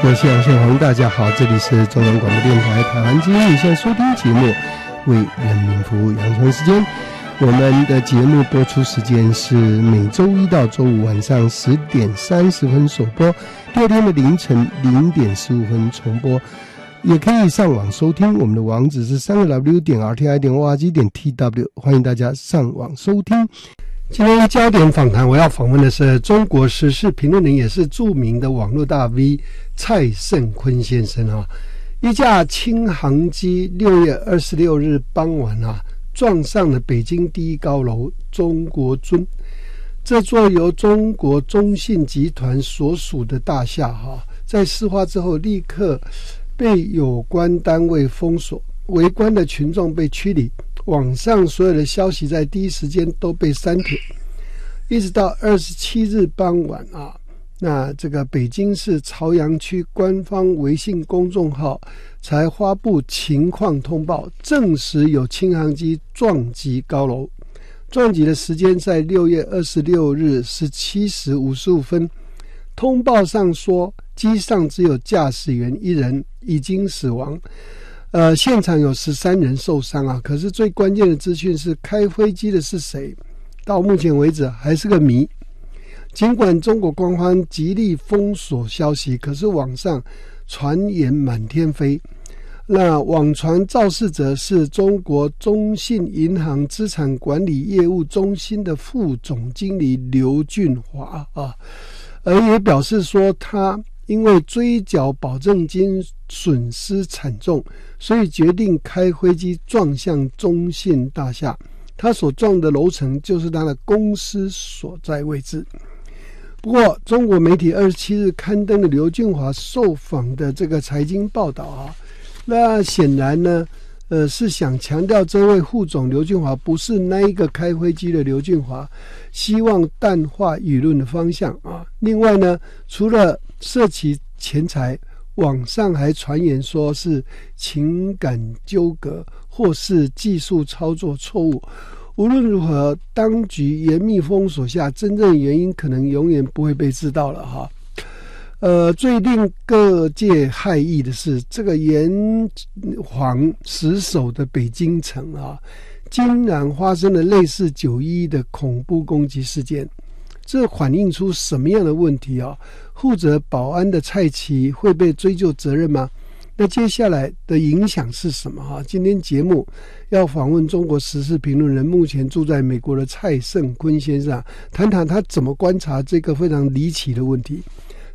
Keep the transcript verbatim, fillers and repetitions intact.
我是杨宪宏，大家好，这里是中央广播电台台湾之音，你现在收听节目为人民服务，杨晨时间。我们的节目播出时间是每周一到周五晚上十点三十分首播，第二天的凌晨零点十五分重播。也可以上网收听，我们的网址是三个 W 点 R T I 点 O R G 点 T W， 欢迎大家上网收听。今天焦点访谈，我要访问的是中国时事评论人，也是著名的网络大 V 蔡胜坤先生啊。一架轻航机六月二十六日傍晚啊，撞上了北京第一高楼中国尊，这座由中国中信集团所属的大厦哈、啊，在事发之后立刻被有关单位封锁，围观的群众被驱离，网上所有的消息在第一时间都被删帖，一直到二十七日傍晚啊，那这个北京市朝阳区官方微信公众号才发布情况通报，证实有轻航机撞击高楼，撞击的时间在六月二十六日十七时五十五分。通报上说，机上只有驾驶员一人，已经死亡。呃，现场有十三人受伤啊。可是最关键的资讯是，开飞机的是谁？到目前为止还是个谜。尽管中国官方极力封锁消息，可是网上传言满天飞。那网传肇事者是中国中信银行资产管理业务中心的副总经理刘俊华啊。而也表示说，他因为追缴保证金损失惨重，所以决定开飞机撞向中信大厦。他所撞的楼层就是他的公司所在位置。不过，中国媒体二十七日刊登了刘俊华受访的这个财经报道啊，那显然呢，呃，是想强调这位副总刘俊华不是那一个开飞机的刘俊华，希望淡化舆论的方向啊。另外呢，除了涉及钱财，网上还传言说是情感纠葛或是技术操作错误。无论如何，当局严密封锁下，真正原因可能永远不会被知道了哈。呃，最令各界骇异的是，这个炎黄死守的北京城啊，竟然发生了类似九一一的恐怖攻击事件。这反映出什么样的问题啊？负责保安的蔡奇会被追究责任吗？那接下来的影响是什么啊？今天节目要访问中国时事评论人，目前住在美国的蔡胜坤先生，谈谈他怎么观察这个非常离奇的问题。